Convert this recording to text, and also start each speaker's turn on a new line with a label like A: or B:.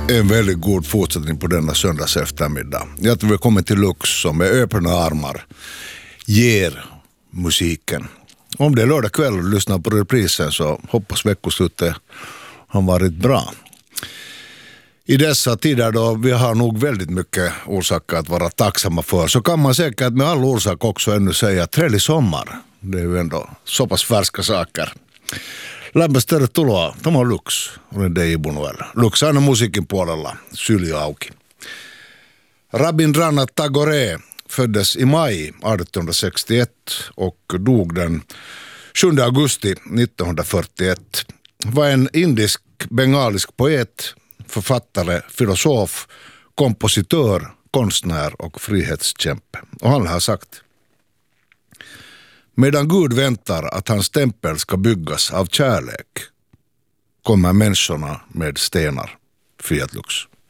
A: En väldigt god fortsättning på denna söndags eftermiddag. Hjärtligt välkommen till Lux som med öppna armar ger musiken. Om det är lördag kväll och lyssnar på reprisen så hoppas veckoslutet har varit bra. I dessa tider då vi har nog väldigt mycket orsaker att vara tacksamma för, så kan man säkert med all orsak också ännu säga trevlig sommar. Det är ju ändå så pass färska saker. Lämpäs tervetuloa. Tämä on Lux. Olen DJ Bunuel. Lux aina musiikin puolella. Syli auki. Rabindranath Tagore föddes i maj 1861 och dog den 7 augusti 1941. Var en indisk-bengalisk poet, författare, filosof, kompositör, konstnär och frihetskämpe. Och han har sagt: medan Gud väntar att hans tempel ska byggas av kärlek kommer människorna med stenar. Fiat Lux.